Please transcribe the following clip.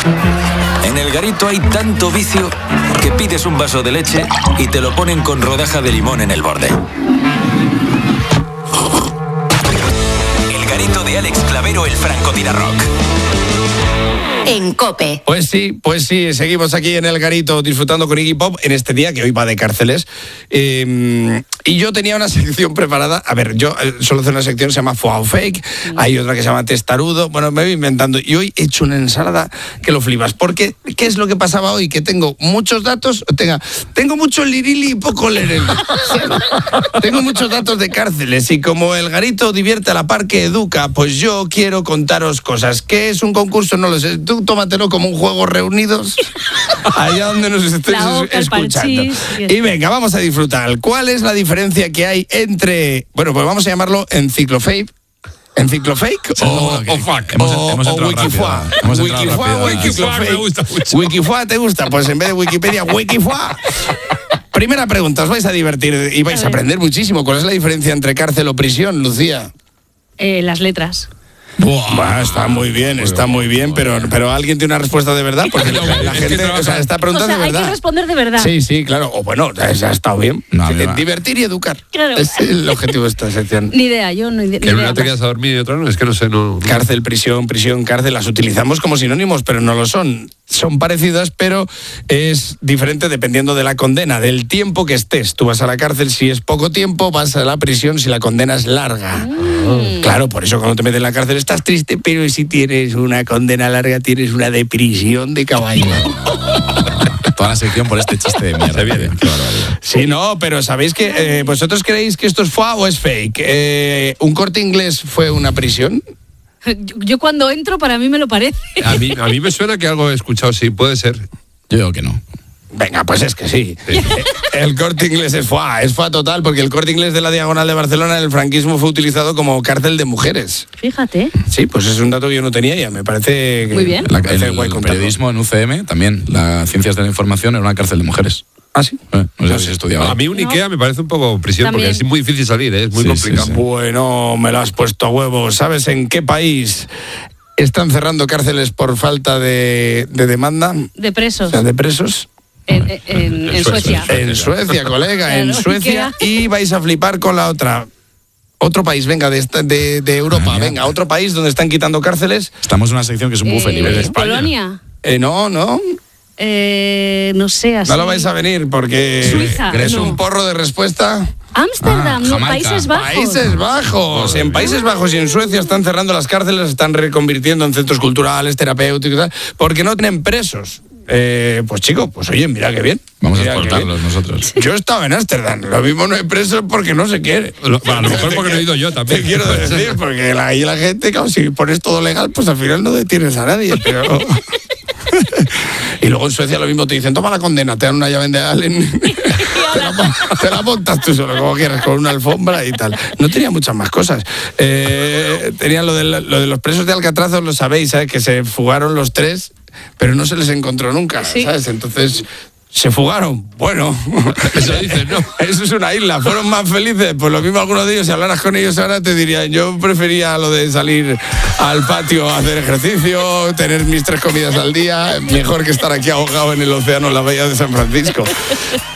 En el Garito hay tanto vicio que pides un vaso de leche y te lo ponen con rodaja de limón en el borde. El Garito de Alex Clavero, el francotirador. En COPE. Pues sí, seguimos aquí en el Garito disfrutando con Iggy Pop en este día que hoy va de cárceles. Y yo tenía una sección preparada. A ver, yo solo hacer una sección que se llama Foa o Fake. Hay otra que se llama Testarudo. Bueno, me voy inventando. Y hoy he hecho una ensalada que lo flipas. Porque, ¿qué es lo que pasaba hoy? Que tengo muchos datos. Tengo mucho lirili y poco lerel. Tengo muchos datos de cárceles. Y como el Garito divierte a la par que educa, pues yo quiero contaros cosas. ¿Qué es un concurso? No lo sé. Tú tómatelo como un juego reunidos allá donde nos estés escuchando. Y venga, vamos a disfrutar. ¿Cuál es la diferencia que hay entre, bueno, pues vamos a llamarlo enciclofake o fuck o Wikifua? Wikifua o enciclofake. Wikifua te gusta, pues en vez de Wikipedia, Wikifua. Primera pregunta, os vais a divertir y vais a aprender muchísimo. ¿Cuál es la diferencia entre cárcel o prisión, Lucía? Las letras. Buah, está muy bien, pero ¿alguien tiene una respuesta de verdad? Porque la gente, está preguntando de verdad. Hay que responder de verdad. Sí, claro. O bueno, ha estado bien. Divertir y educar. Claro. Es el objetivo de esta sección. Ni idea, yo no idea. Que una te quedas a dormir y otra no, es que no sé, no. Cárcel, prisión, cárcel, las utilizamos como sinónimos, pero no lo son. Son parecidas, pero es diferente dependiendo de la condena, del tiempo que estés. Tú vas a la cárcel si es poco tiempo, vas a la prisión si la condena es larga. Claro, por eso cuando te metes en la cárcel estás triste, pero si tienes una condena larga tienes una depresión de caballo. Toda la sección por este chiste de mierda. Sí, no, pero ¿sabéis que vosotros creéis que esto es FUA o es fake? ¿Un Corte Inglés fue una prisión? Yo cuando entro, para mí me lo parece. A mí me suena que algo he escuchado, sí, puede ser. Yo digo que no. Venga, pues es que sí. El Corte Inglés es FUA total, porque el Corte Inglés de la Diagonal de Barcelona en el franquismo fue utilizado como cárcel de mujeres. Fíjate. Sí, pues es un dato que yo no tenía ya, me parece muy bien. El periodismo en UCM también, las ciencias de la información, era una cárcel de mujeres. ¿Ah, sí? No sé si estudiaba. A mí un Ikea me parece un poco prisión, también. porque es muy difícil salir, es muy complicado. Sí. Bueno, me lo has puesto a huevo. ¿Sabes en qué país están cerrando cárceles por falta de demanda? De presos. O sea, de presos. En Suecia. En Suecia, colega, Claro, en Suecia. Y vais a flipar con la otra. Otro país, venga, de Europa, venga, otro país donde están quitando cárceles. Estamos en una sección que es un buffet nivel de España. Polonia. No. No sé, así. No lo vais a venir porque Suiza, es no. un porro de respuesta. Ámsterdam, no, Jamaica. Países Bajos. Países Bajos. En Países Bajos y en Suecia están cerrando las cárceles, están reconvirtiendo en centros culturales, terapéuticos y tal, porque no tienen presos. Pues chico, pues oye, mira qué bien. Vamos a Mira exportarlos nosotros. Yo he estado en Ámsterdam, lo mismo no hay presos porque no se quiere. A lo mejor porque no he ido yo también. Te quiero decir, porque ahí la gente, claro, si pones todo legal, pues al final no detienes a nadie, pero... Y luego en Suecia lo mismo, te dicen, toma la condena, te dan una llave de Allen, te la montas tú solo, como quieras, con una alfombra y tal. No tenía muchas más cosas. Tenían lo de los presos de Alcatraz, lo sabéis, ¿sabes? Que se fugaron los 3, pero no se les encontró nunca, ¿sabes? Entonces... ¿Se fugaron? Bueno, Eso dices, ¿no? Eso es una isla. ¿Fueron más felices? Pues lo mismo algunos de ellos, si hablaras con ellos ahora te dirían, yo prefería lo de salir al patio a hacer ejercicio, tener mis 3 comidas al día, mejor que estar aquí ahogado en el océano en la bahía de San Francisco.